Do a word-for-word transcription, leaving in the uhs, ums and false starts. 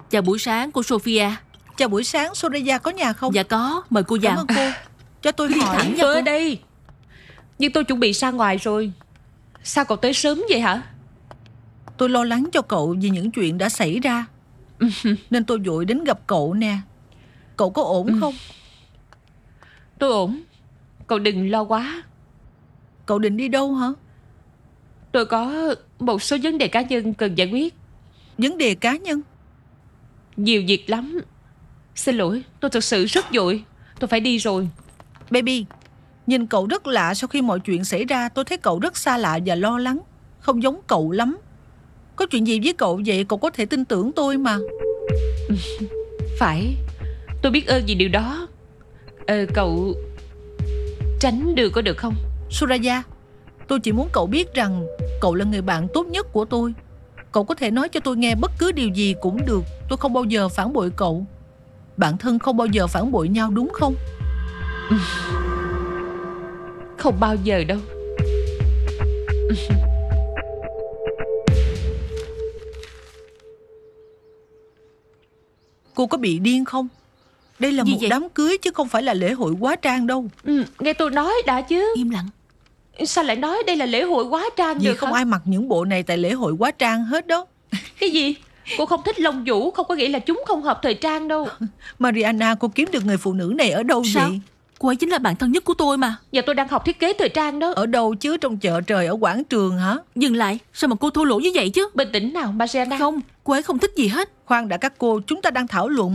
Chào buổi sáng cô Sophia. Chào buổi sáng, Soraya có nhà không? Dạ có, mời cô vào. Cảm ơn cô. Cho tôi hỏi. Thẳng nha Tôi ở cô. đây. Nhưng tôi chuẩn bị ra ngoài rồi. Sao cậu tới sớm vậy hả? Tôi lo lắng cho cậu vì những chuyện đã xảy ra, nên tôi vội đến gặp cậu nè. Cậu có ổn không? Tôi ổn. Cậu đừng lo quá. Cậu định đi đâu hả? Tôi có một số vấn đề cá nhân cần giải quyết. Vấn đề cá nhân? Nhiều việc lắm. Xin lỗi, tôi thật sự rất vội. Tôi phải đi rồi. Baby, nhìn cậu rất lạ. Sau khi mọi chuyện xảy ra, tôi thấy cậu rất xa lạ và lo lắng. Không giống cậu lắm. Có chuyện gì với cậu vậy? Cậu có thể tin tưởng tôi mà. Phải. Tôi biết ơn vì điều đó. Ờ, cậu tránh đường có được không? Soraya, tôi chỉ muốn cậu biết rằng cậu là người bạn tốt nhất của tôi. Cậu có thể nói cho tôi nghe bất cứ điều gì cũng được. Tôi không bao giờ phản bội cậu. Bạn thân không bao giờ phản bội nhau, đúng không? Không bao giờ đâu. Cô có bị điên không? Đây là Gì một vậy? đám cưới chứ không phải là lễ hội hóa trang đâu. ừ, Nghe tôi nói đã chứ. Im lặng. Sao lại nói đây là lễ hội hóa trang Vì được không hả? ai mặc những bộ này tại lễ hội hóa trang hết đó. Cái gì? Cô không thích lông vũ không có nghĩa là chúng không hợp thời trang đâu. Mariana, cô kiếm được người phụ nữ này ở đâu Sao? vậy? Cô ấy chính là bạn thân nhất của tôi mà. Giờ tôi đang học thiết kế thời trang đó. Ở đâu chứ? Trong chợ trời, ở quảng trường hả? Dừng lại, sao mà cô thô lỗ như vậy chứ? Bình tĩnh nào Mariana. Không, cô ấy không thích gì hết. Khoan đã các cô, chúng ta đang thảo luận